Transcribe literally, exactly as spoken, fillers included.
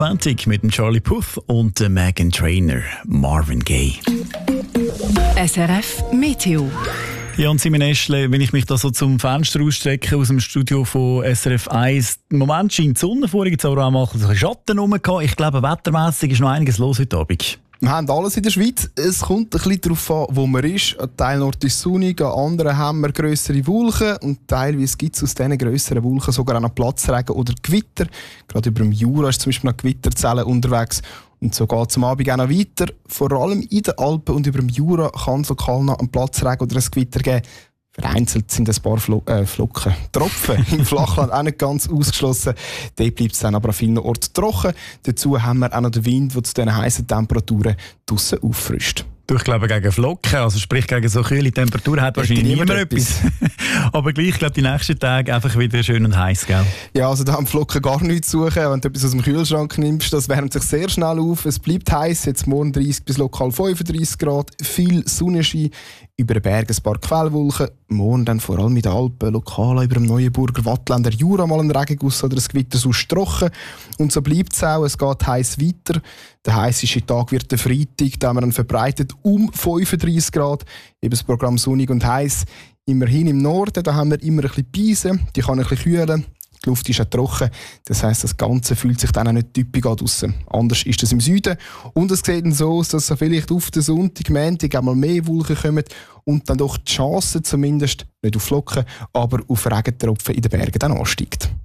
zwanzig mit dem Charlie Puth und dem Meghan Trainor, Marvin Gaye. S R F Meteo. Ja, und Simon Eschle, wenn ich mich da so zum Fenster ausstrecke aus dem Studio von S R F eins, im Moment scheint die Sonne, vorhin gibt es aber auch mal ein bisschen Schatten rum. Ich glaube, wettermässig ist noch einiges los heute Abend. Wir haben alles in der Schweiz. Es kommt ein bisschen darauf an, wo man ist. Ein Teil Nord ist sonnig, an anderen haben wir grössere Wolken und teilweise gibt es aus diesen grösseren Wolken sogar auch noch Platzregen oder Gewitter. Gerade über dem Jura ist zum Beispiel noch Gewitterzellen unterwegs. Und so geht es am Abend auch noch weiter. Vor allem in den Alpen und über dem Jura kann es lokal noch einen Platzregen oder ein Gewitter geben. Vereinzelt sind ein paar Flo- äh, Flocken, Tropfen im Flachland auch nicht ganz ausgeschlossen. Dort bleibt es dann aber an vielen Orten trocken. Dazu haben wir auch noch den Wind, der zu diesen heißen Temperaturen draussen auffrischt. Du, ich glaube, gegen Flocken, also sprich gegen so kühle Temperaturen, hat wahrscheinlich niemand etwas. Aber gleich, ich glaube, die nächsten Tage einfach wieder schön und heiß, gell? Ja, also da haben Flocken gar nichts zu suchen. Wenn du etwas aus dem Kühlschrank nimmst, das wärmt sich sehr schnell auf. Es bleibt heiß, jetzt morgen dreißig bis lokal fünfunddreißig Grad, viel Sonnenschein, über den Bergen ein paar Quellwolken, morgen dann vor allem in den Alpen, lokal über dem Neuenburger Wattländer Jura mal ein Regenguss oder ein Gewitter sonst trocken. Und so bleibt es auch, es geht heiß weiter. Der heisseste Tag wird der Freitag, da haben wir dann verbreitet um fünfunddreißig Grad, eben das Programm sonnig und heiß. Immerhin im Norden, da haben wir immer ein bisschen Beise, die kann ein bisschen kühlen. Die Luft ist auch trocken, das heisst, das Ganze fühlt sich dann auch nicht typisch an draussen. Anders ist es im Süden. Und es sieht dann so aus, dass so vielleicht auf den Sonntag, Montag einmal mehr Wolken kommen und dann doch die Chance zumindest, nicht auf Flocken, aber auf Regentropfen in den Bergen dann ansteigt.